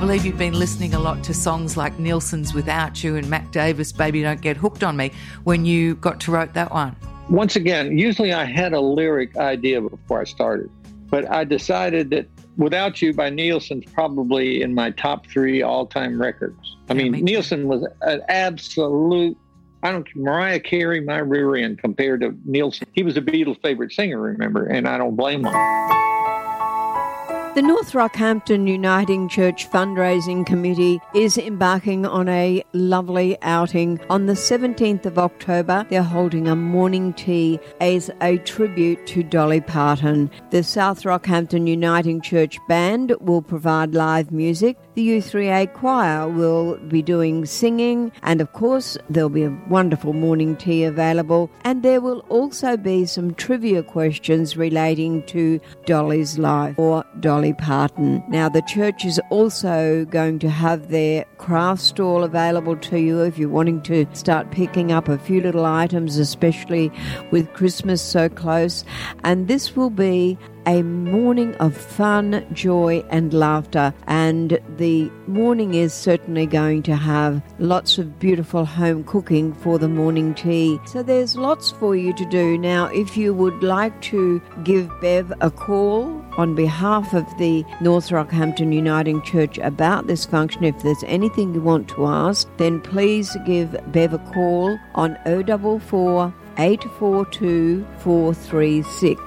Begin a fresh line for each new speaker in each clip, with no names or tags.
believe you've been listening a lot to songs like Nielsen's Without You and Mac Davis' Baby Don't Get Hooked on Me when you got to write that one.
Once again, usually I had a lyric idea before I started, but I decided that Without You by Nielsen's probably in my top 3 all-time records. I mean, Nielsen was an absolute, Mariah Carey, my rear end compared to Nielsen. He was a Beatles' favorite singer, remember, and I don't blame him.
The North Rockhampton Uniting Church Fundraising Committee is embarking on a lovely outing. On the 17th of October, they're holding a morning tea as a tribute to Dolly Parton. The South Rockhampton Uniting Church Band will provide live music. The U3A Choir will be doing singing, and of course, there'll be a wonderful morning tea available. And there will also be some trivia questions relating to Dolly's life or Dolly Parton. Now, the church is also going to have their craft stall available to you if you're wanting to start picking up a few little items, especially with Christmas so close. And this will be a morning of fun, joy and laughter, and the morning is certainly going to have lots of beautiful home cooking for the morning tea. So there's lots for you to do. Now, if you would like to give Bev a call on behalf of the North Rockhampton Uniting Church about this function, if there's anything you want to ask, then please give Bev a call on 044 842 436.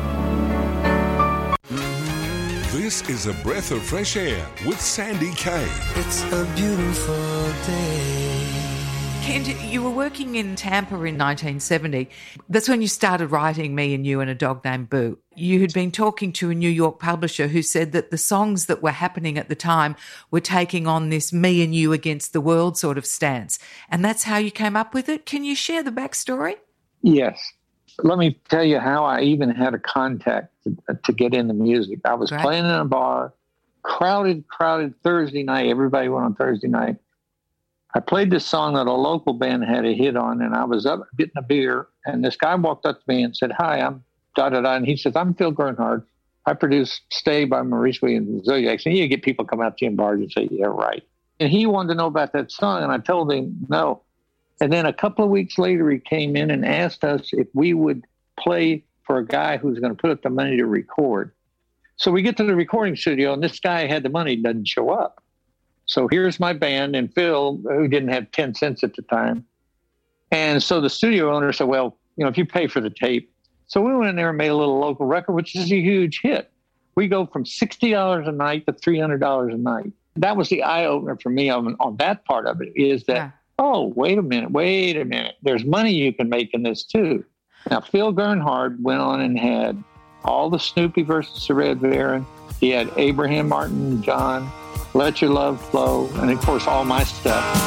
This is A Breath of Fresh Air with Sandy Kay.
It's a beautiful day.
Kent, you were working in Tampa in 1970. That's when you started writing Me and You and A Dog Named Boo. You had been talking to a New York publisher who said that the songs that were happening at the time were taking on this me and you against the world sort of stance. And that's how you came up with it. Can you share the backstory?
Yes. Let me tell you how I even had a contact to get into music. I was playing in a bar, crowded Thursday night. Everybody went on Thursday night. I played this song that a local band had a hit on, and I was up getting a beer, and this guy walked up to me and said, "Hi, I'm da-da-da," and he says, "I'm Phil Gernhardt. I produce Stay by Maurice Williams and Zodiacs." And you get people come out to you in bars and say, "Yeah, right." And he wanted to know about that song, and I told him no. And then a couple of weeks later, he came in and asked us if we would play for a guy who's going to put up the money to record. So we get to the recording studio, and this guy had the money, doesn't show up. So here's my band and Phil, who didn't have 10 cents at the time. And so the studio owner said, "Well, if you pay for the tape." So we went in there and made a little local record, which is a huge hit. We go from $60 a night to $300 a night. That was the eye-opener for me on that part of it, is that, oh, wait a minute. There's money you can make in this too. Now, Phil Gernhardt went on and had all the Snoopy versus the Red Baron. He had Abraham Martin, John, Let Your Love Flow, and of course, all my stuff.